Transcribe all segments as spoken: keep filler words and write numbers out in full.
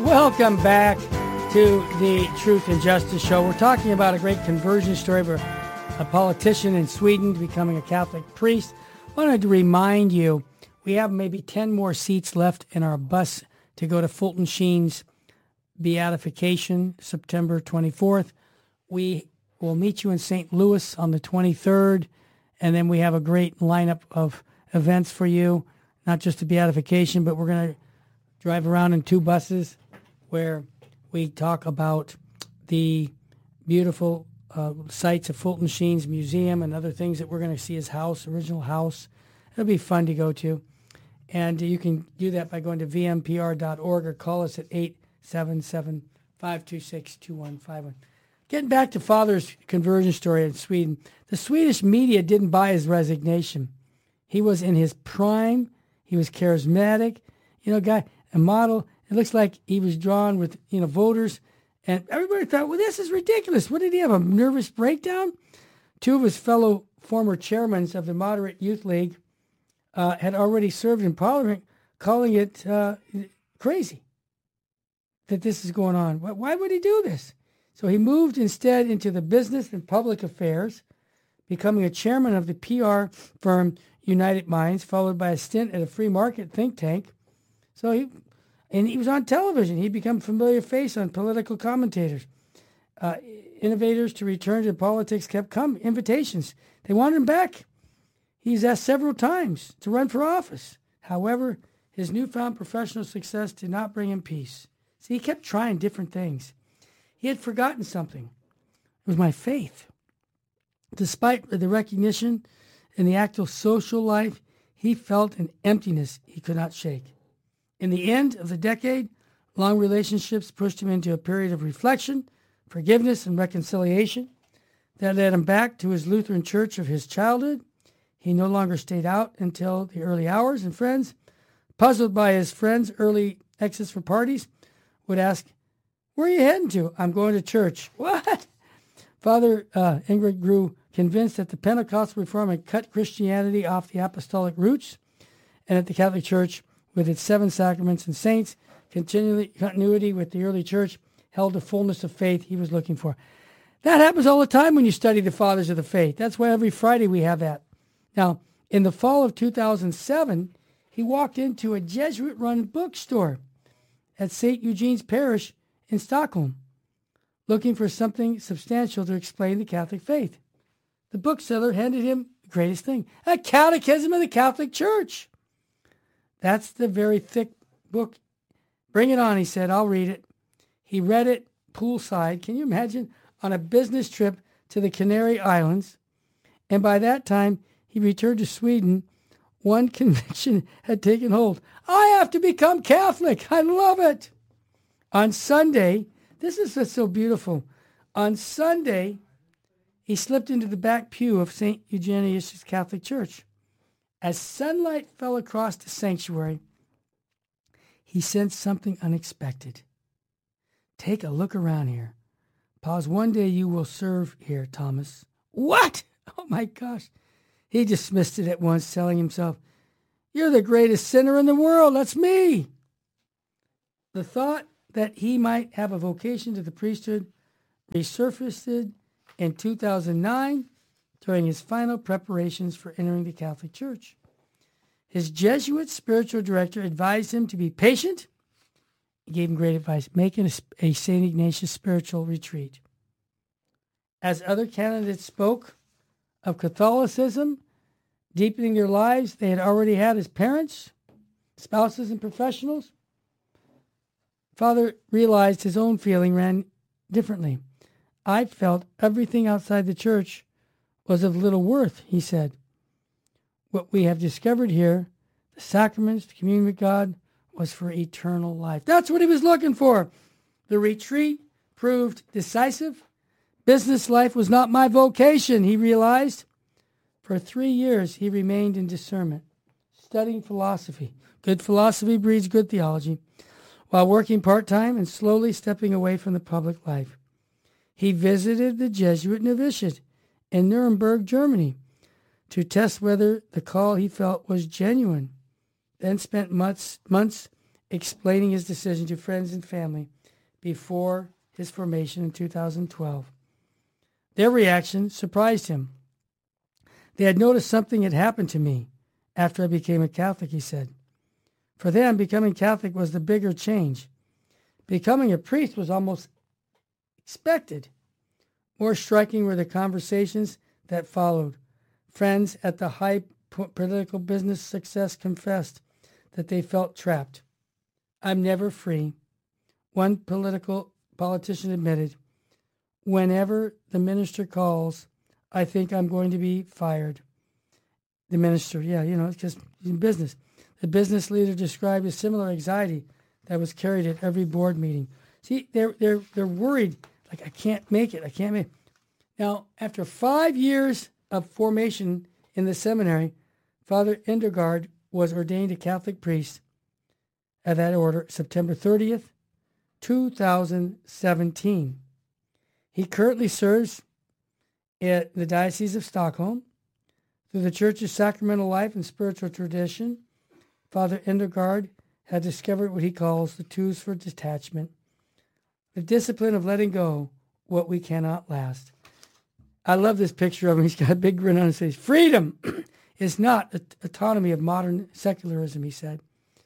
Welcome back to the Truth and Justice Show. We're talking about a great conversion story where a politician in Sweden becoming a Catholic priest. I wanted to remind you, we have maybe ten more seats left in our bus to go to Fulton Sheen's beatification, September twenty-fourth. We will meet you in Saint Louis on the twenty-third, and then we have a great lineup of events for you, not just the beatification, but we're going to drive around in two buses where we talk about the beautiful uh, sites of Fulton Sheen's museum and other things that we're going to see, his house, original house. It'll be fun to go to. And you can do that by going to v m p r dot org or call us at eight seven seven, five two six, two one five one. Getting back to Father's conversion story in Sweden, the Swedish media didn't buy his resignation. He was in his prime. He was charismatic. You know, guy, a model. It looks like he was drawn with, you know, voters. And everybody thought, well, this is ridiculous. What did he have, a nervous breakdown? Two of his fellow former chairmen of the Moderate Youth League uh, had already served in Parliament, calling it uh, crazy that this is going on. Why would he do this? So he moved instead into the business and public affairs, becoming a chairman of the P R firm United Minds, followed by a stint at a free market think tank. So he... And he was on television. He'd become a familiar face on political commentators. Uh, innovators to return to politics kept coming, invitations. They wanted him back. He's asked several times to run for office. However, his newfound professional success did not bring him peace. See, he kept trying different things. He had forgotten something. It was my faith. Despite the recognition in the active social life, he felt an emptiness he could not shake. In the end of the decade, long relationships pushed him into a period of reflection, forgiveness, and reconciliation that led him back to his Lutheran church of his childhood. He no longer stayed out until the early hours, and friends, puzzled by his friends' early exits for parties, would ask, "Where are you heading to?" "I'm going to church." "What?" Father uh, Ingrid grew convinced that the Pentecostal reform had cut Christianity off the apostolic roots, and that the Catholic Church, with its seven sacraments and saints, continually continuity with the early church, held the fullness of faith he was looking for. That happens all the time when you study the fathers of the faith. That's why every Friday we have that. Now, in the fall of two thousand seven, he walked into a Jesuit-run bookstore at Saint Eugene's Parish in Stockholm, looking for something substantial to explain the Catholic faith. The bookseller handed him the greatest thing, a catechism of the Catholic Church. That's the very thick book. "Bring it on," he said. "I'll read it." He read it poolside. Can you imagine? On a business trip to the Canary Islands. And by that time, he returned to Sweden. One conviction had taken hold. I have to become Catholic. I love it. On Sunday, this is just so beautiful. On Sunday, he slipped into the back pew of Saint Eugenius' Catholic Church. As sunlight fell across the sanctuary, he sensed something unexpected. "Take a look around here. Pause. One day you will serve here, Thomas." "What?" "Oh my gosh." He dismissed it at once, telling himself, "You're the greatest sinner in the world. That's me." The thought that he might have a vocation to the priesthood resurfaced in two thousand nine during his final preparations for entering the Catholic Church. His Jesuit spiritual director advised him to be patient. He gave him great advice, making a, a Saint Ignatius spiritual retreat. As other candidates spoke of Catholicism deepening their lives they had already had as parents, spouses, and professionals, Father realized his own feeling ran differently. "I felt everything outside the church was of little worth," he said. "What we have discovered here, the sacraments, the communion with God, was for eternal life." That's what he was looking for. The retreat proved decisive. Business life was not my vocation, he realized. For three years, he remained in discernment, studying philosophy. Good philosophy breeds good theology, while working part-time and slowly stepping away from the public life. He visited the Jesuit novitiate in Nuremberg, Germany, to test whether the call he felt was genuine, then spent months, months explaining his decision to friends and family before his formation in two thousand twelve. Their reaction surprised him. They had noticed something had happened to me after I became a Catholic, he said. For them, becoming Catholic was the bigger change. Becoming a priest was almost expected. More striking were the conversations that followed. Friends at the high political business success confessed that they felt trapped. I'm never free. One political politician admitted, whenever the minister calls, I think I'm going to be fired. The minister, yeah, you know, it's just in business. The business leader described a similar anxiety that was carried at every board meeting. See, they're they're they're worried, like, I can't make it, I can't make it. Now, after five years of formation in the seminary, Father Endergaard was ordained a Catholic priest at that order September thirtieth, two thousand seventeen. He currently serves at the Diocese of Stockholm. Through the Church's sacramental life and spiritual tradition, Father Endergaard had discovered what he calls the tools for detachment, the discipline of letting go what we cannot last. I love this picture of him. He's got a big grin on his face. Freedom is not a- autonomy of modern secularism, he said.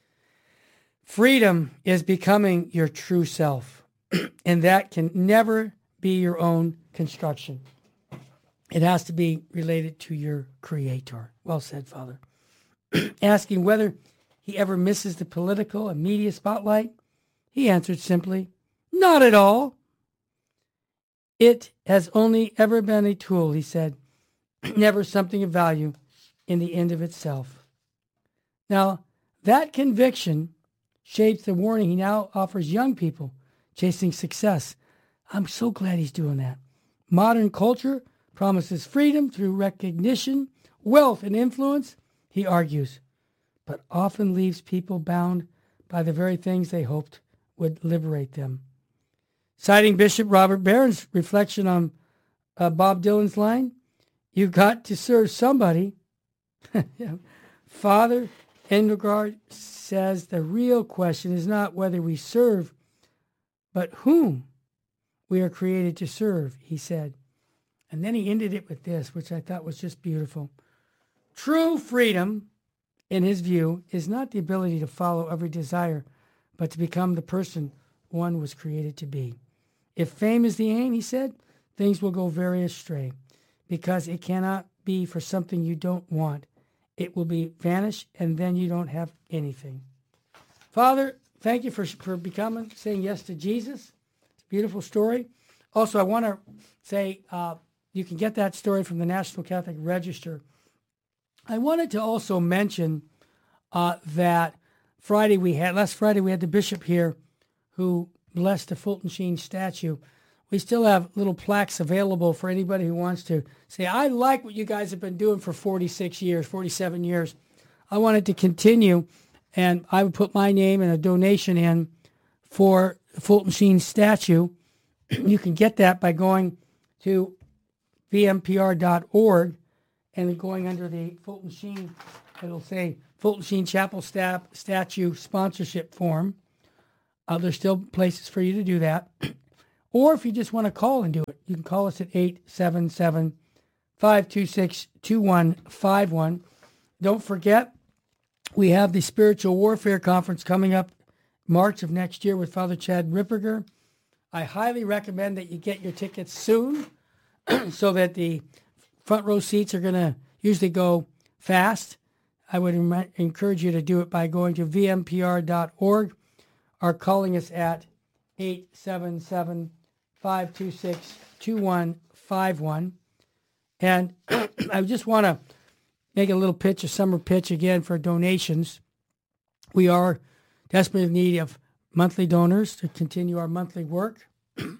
Freedom is becoming your true self, and that can never be your own construction. It has to be related to your Creator. Well said, Father. Asking whether he ever misses the political and media spotlight, he answered simply, not at all. It has only ever been a tool, he said, never something of value in the end of itself. Now, that conviction shapes the warning he now offers young people chasing success. I'm so glad he's doing that. Modern culture promises freedom through recognition, wealth, and influence, he argues, but often leaves people bound by the very things they hoped would liberate them. Citing Bishop Robert Barron's reflection on uh, Bob Dylan's line, you've got to serve somebody. Father Endergaard says the real question is not whether we serve, but whom we are created to serve, he said. And then he ended it with this, which I thought was just beautiful. True freedom, in his view, is not the ability to follow every desire, but to become the person one was created to be. If fame is the aim, he said, things will go very astray, because it cannot be for something you don't want. It will be vanish, and then you don't have anything. Father, thank you for, for becoming, saying yes to Jesus. It's a beautiful story. Also, I want to say uh, you can get that story from the National Catholic Register. I wanted to also mention uh, that Friday we had, last Friday we had the bishop here who blessed the Fulton Sheen statue. We still have little plaques available for anybody who wants to say, I like what you guys have been doing for forty-six years, forty-seven years. I wanted to continue, and I would put my name and a donation in for the Fulton Sheen statue. You can get that by going to v m p r dot org and going under the Fulton Sheen, it'll say Fulton Sheen Chapel Stat- Statue Sponsorship Form. Uh, there's still places for you to do that. Or if you just want to call and do it, you can call us at eight seven seven, five two six, two one five one. Don't forget, we have the Spiritual Warfare Conference coming up March of next year with Father Chad Ripperger. I highly recommend that you get your tickets soon so that the front row seats are going to usually go fast. I would em- encourage you to do it by going to v m p r dot org or calling us at eight seven seven, five two six, two one five one. And I just want to make a little pitch, a summer pitch again for donations. We are desperately in need of monthly donors to continue our monthly work.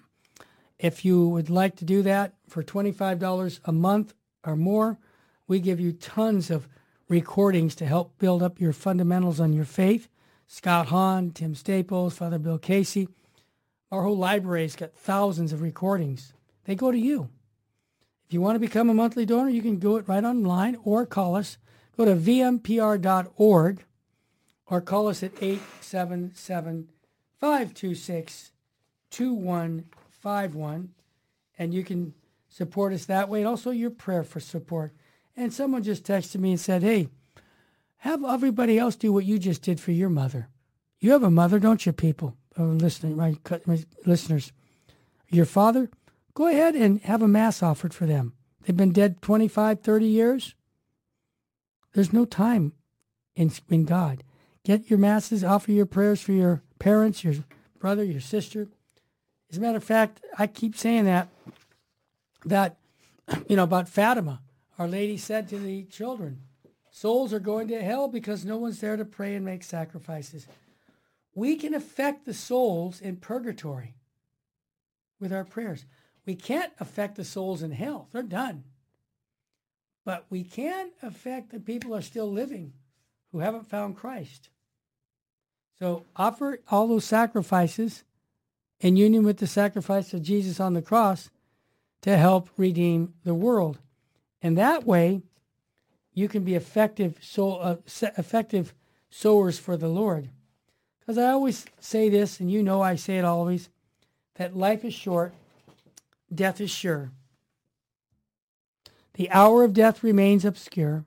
If you would like to do that for twenty-five dollars a month or more, we give you tons of recordings to help build up your fundamentals on your faith. Scott Hahn, Tim Staples, Father Bill Casey. Our whole library's got thousands of recordings. They go to you. If you want to become a monthly donor, you can do it right online or call us. Go to v m p r dot org or call us at eight seven seven, five two six, two one five one, and you can support us that way, and also your prayer for support. And someone just texted me and said, hey, have everybody else do what you just did for your mother. You have a mother, don't you, people? Oh, listening, right, listeners. Your father, go ahead and have a mass offered for them. They've been dead twenty-five, thirty years. There's no time in, in God. Get your masses, offer your prayers for your parents, your brother, your sister. As a matter of fact, I keep saying that, that, you know, about Fatima. Our Lady said to the children, souls are going to hell because no one's there to pray and make sacrifices. We can affect the souls in purgatory with our prayers. We can't affect the souls in hell. They're done. But we can affect the people who are still living who haven't found Christ. So offer all those sacrifices in union with the sacrifice of Jesus on the cross to help redeem the world. And that way, you can be effective, soul, uh, effective sowers for the Lord. Because I always say this, and you know I say it always, that life is short, death is sure. The hour of death remains obscure.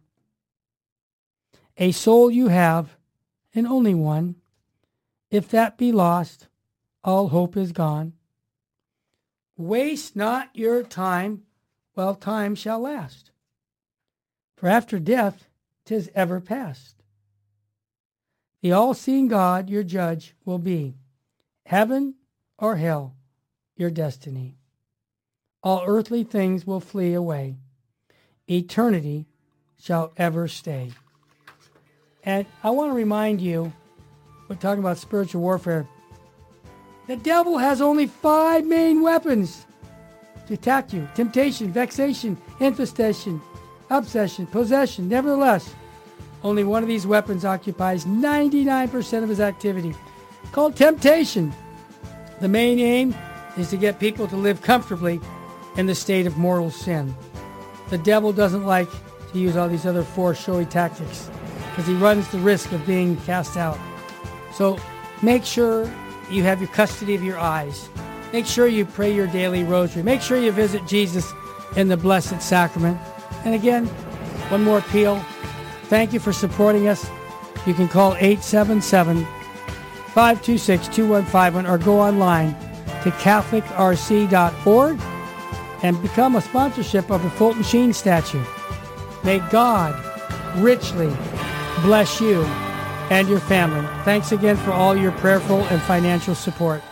A soul you have, and only one. If that be lost, all hope is gone. Waste not your time, while time shall last. For after death, 'tis ever past. The all-seeing God, your judge, will be. Heaven or hell, your destiny. All earthly things will flee away. Eternity shall ever stay. And I want to remind you, we're talking about spiritual warfare, the devil has only five main weapons to attack you. Temptation, vexation, infestation, obsession, possession. Nevertheless, only one of these weapons occupies ninety-nine percent of his activity, called temptation. The main aim is to get people to live comfortably in the state of mortal sin. The devil doesn't like to use all these other four showy tactics because he runs the risk of being cast out. So make sure you have your custody of your eyes. Make sure you pray your daily rosary. Make sure you visit Jesus in the Blessed Sacrament. And again, one more appeal. Thank you for supporting us. You can call eight seven seven, five two six, two one five one or go online to catholic r c dot org and become a sponsorship of the Fulton Sheen statue. May God richly bless you and your family. Thanks again for all your prayerful and financial support.